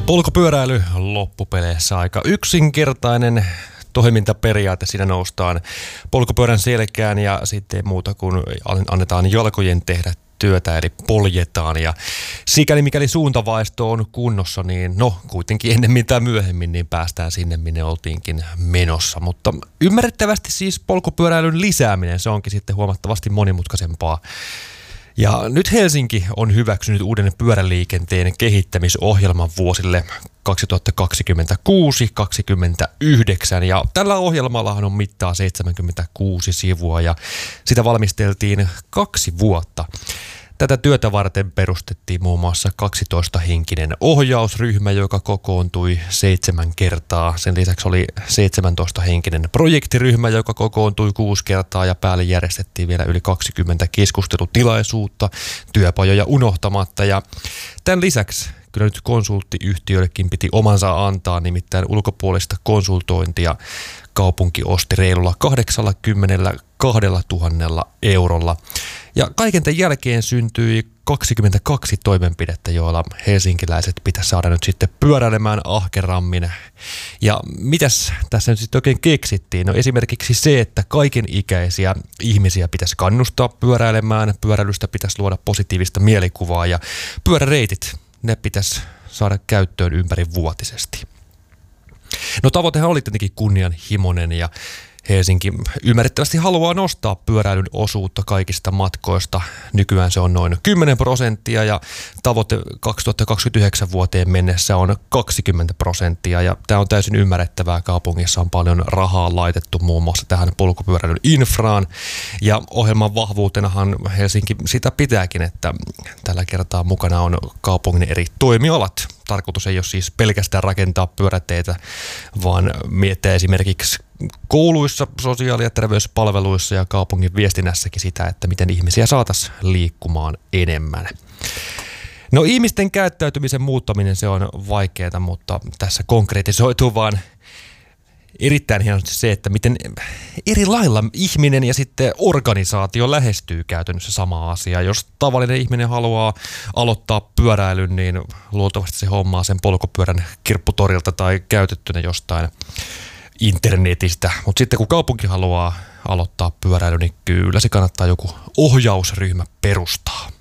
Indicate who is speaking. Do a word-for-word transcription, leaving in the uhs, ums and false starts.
Speaker 1: Polkupyöräily loppupeleissä aika yksinkertainen toimintaperiaate. Siinä noustaan polkupyörän selkään ja sitten muuta kuin annetaan jalkojen tehdä työtä, eli poljetaan. Ja sikäli mikäli suuntavaisto on kunnossa, niin no kuitenkin ennemmin tai myöhemmin niin päästään sinne, minne oltiinkin menossa. Mutta ymmärrettävästi siis polkupyöräilyn lisääminen, se onkin sitten huomattavasti monimutkaisempaa. Ja nyt Helsinki on hyväksynyt uuden pyöräliikenteen kehittämisohjelman vuosille kaksituhattakaksikymmentäkuusi kaksikymmentäyhdeksän ja tällä ohjelmallahan on mittaa seitsemänkymmentäkuusi sivua ja sitä valmisteltiin kaksi vuotta. Tätä työtä varten perustettiin muun muassa kaksitoista-henkinen ohjausryhmä, joka kokoontui seitsemän kertaa. Sen lisäksi oli seitsemäntoista-henkinen projektiryhmä, joka kokoontui kuusi kertaa ja päälle järjestettiin vielä yli kaksikymmentä keskustelutilaisuutta, työpajoja unohtamatta. Ja tämän lisäksi kyllä nyt konsulttiyhtiöillekin piti omansa antaa, nimittäin ulkopuolista konsultointia kaupunki osti reilulla kahdeksankymmentäkaksituhatta eurolla. Ja kaiken tämän jälkeen syntyi kaksikymmentäkaksi toimenpidettä, joilla helsinkiläiset pitäisi saada nyt sitten pyöräilemään ahkerammin. Ja mitäs tässä nyt sitten oikein keksittiin? No esimerkiksi se, että kaiken ikäisiä ihmisiä pitäisi kannustaa pyöräilemään, pyöräilystä pitäisi luoda positiivista mielikuvaa ja pyöräreitit, ne pitäisi saada käyttöön ympärivuotisesti. No tavoitehan oli tietenkin kunnianhimoinen ja Helsinki ymmärrettävästi haluaa nostaa pyöräilyn osuutta kaikista matkoista. Nykyään se on noin kymmenen prosenttia ja tavoite kaksituhattakaksikymmentäyhdeksän vuoteen mennessä on kaksikymmentä prosenttia. Ja tämä on täysin ymmärrettävää. Kaupungissa on paljon rahaa laitettu muun muassa tähän polkupyöräilyn infraan. Ja ohjelman vahvuutenahan Helsinki sitä pitääkin, että tällä kertaa mukana on kaupungin eri toimialat. Tarkoitus ei ole siis pelkästään rakentaa pyöräteitä, vaan miettiä esimerkiksi kouluissa, sosiaali- ja terveyspalveluissa ja kaupungin viestinnässäkin sitä, että miten ihmisiä saataisiin liikkumaan enemmän. No ihmisten käyttäytymisen muuttaminen, se on vaikeaa, mutta tässä konkretisoituu vaan erittäin hienosti se, että miten eri lailla ihminen ja sitten organisaatio lähestyy käytännössä samaa asiaa. Jos tavallinen ihminen haluaa aloittaa pyöräilyn, niin luultavasti se hommaa sen polkupyörän kirpputorilta tai käytettynä jostain internetistä. Mutta sitten kun kaupunki haluaa aloittaa pyöräilyn, niin kyllä se kannattaa joku ohjausryhmä perustaa.